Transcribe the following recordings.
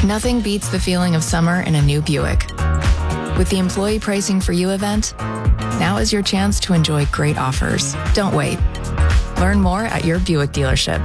Nothing beats the feeling of summer in a new Buick. With the Employee Pricing for You event, now is your chance to enjoy great offers. Don't wait. Learn more at your Buick dealership.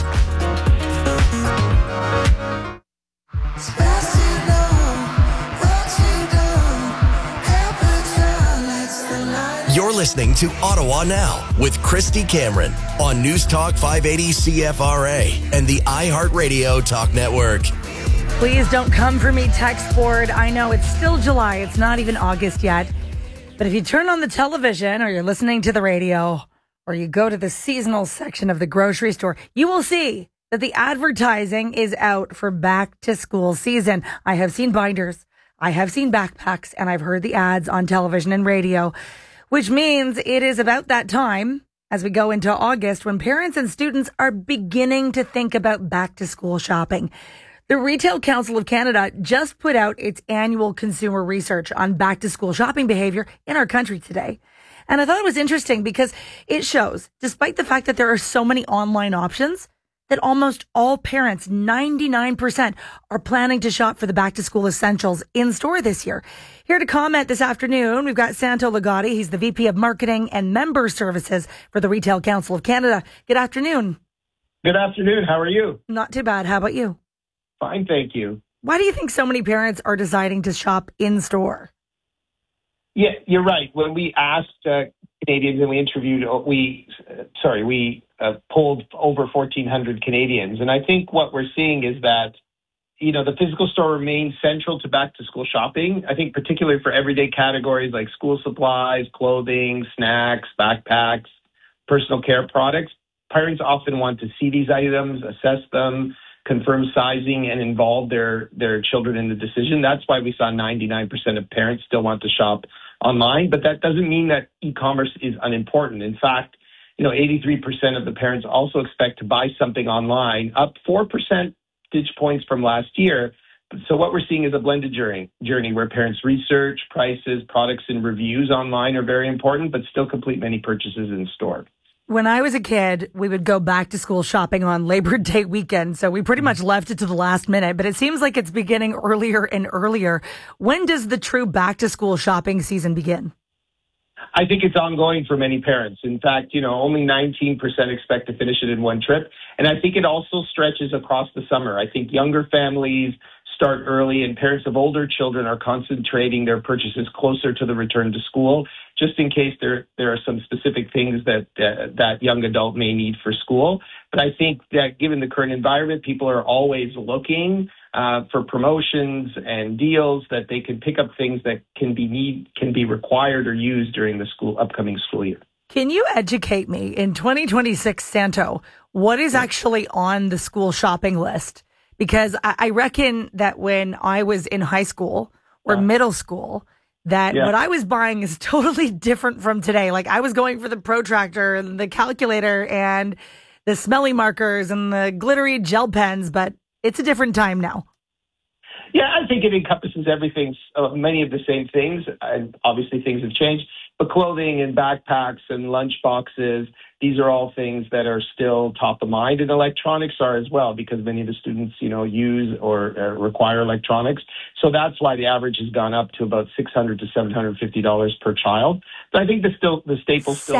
You're listening to Ottawa Now with Christy Cameron on News Talk 580 CFRA and the iHeartRadio Talk Network. Please don't come for me, text board. I know it's still July. It's not even August yet. But if you turn on the television or you're listening to the radio or you go to the seasonal section of the grocery store, you will see that the advertising is out for back to school season. I have seen binders, I have seen backpacks, and I've heard the ads on television and radio, which means it is about that time as we go into August when parents and students are beginning to think about back to school shopping. The Retail Council of Canada just put out its annual consumer research on back to school shopping behavior in our country today. And I thought it was interesting because it shows, despite the fact that there are so many online options, that almost all parents, 99%, are planning to shop for the back to school essentials in store this year. Here to comment this afternoon, we've got Santo Ligotti. He's the VP of Marketing and Member Services for the Retail Council of Canada. Good afternoon. Good afternoon. How are you? Not too bad. How about you? Fine, thank you. Why do you think so many parents are deciding to shop in store? Yeah, you're right. When we asked Canadians and we interviewed, we polled over 1,400 Canadians. And I think what we're seeing is that, you know, the physical store remains central to back to school shopping. I think particularly for everyday categories like school supplies, clothing, snacks, backpacks, personal care products. Parents often want to see these items, assess them, confirm sizing, and involve their children in the decision. That's why we saw 99% of parents still want to shop online. But that doesn't mean that e-commerce is unimportant. In fact, you know, 83% of the parents also expect to buy something online, up 4 percentage points from last year. So what we're seeing is a blended journey where parents research prices, products, and reviews online are very important, but still complete many purchases in store. When I was a kid, we would go back to school shopping on Labor Day weekend. So we pretty much left it to the last minute, but it seems like it's beginning earlier and earlier. When does the true back to school shopping season begin? I think it's ongoing for many parents. In fact, you know, only 19% expect to finish it in one trip. And I think it also stretches across the summer. I think younger families start early and parents of older children are concentrating their purchases closer to the return to school, just in case there are some specific things that that young adult may need for school. But I think that given the current environment, people are always looking for promotions and deals that they can pick up things that can be required or used during the upcoming school year. Can you educate me in 2026, Santo, what is actually on the school shopping list? Because I reckon that when I was in high school or middle school, that what I was buying is totally different from today. Like I was going for the protractor and the calculator and the smelly markers and the glittery gel pens, but it's a different time now. Yeah, I think it encompasses everything, many of the same things, and obviously things have changed, but clothing and backpacks and lunch boxes, these are all things that are still top of mind, and electronics are as well, because many of the students, you know, use or require electronics. So that's why the average has gone up to about $600 to $750 per child. But I think the staples still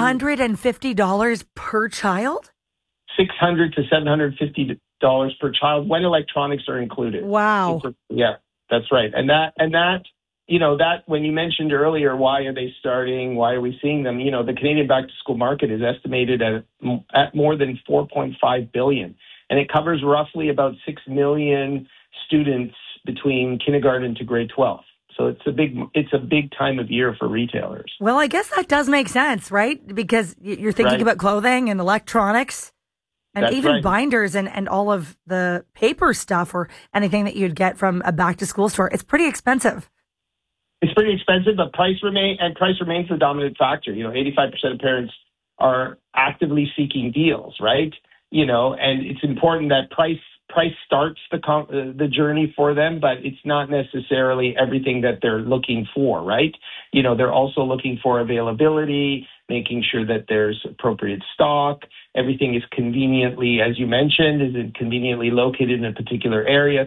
$750 per child? $600 to $750 per child when electronics are included. Wow. Yeah, that's right. And that, you know, that when you mentioned earlier, why are they starting? Why are we seeing them? You know, the Canadian back to school market is estimated at more than $4.5 billion. And it covers roughly about 6 million students between kindergarten to grade 12. So it's a big time of year for retailers. Well, I guess that does make sense, right? Because you're thinking about clothing and electronics. And That's even right. binders and all of the paper stuff or anything that you'd get from a back-to-school store. It's pretty expensive. It's pretty expensive, but price remains the dominant factor. You know, 85% of parents are actively seeking deals, right? You know, and it's important that price starts the journey for them, but it's not necessarily everything that they're looking for, right? You know, they're also looking for availability, making sure that there's appropriate stock. Everything is conveniently, as you mentioned, is conveniently located in a particular area.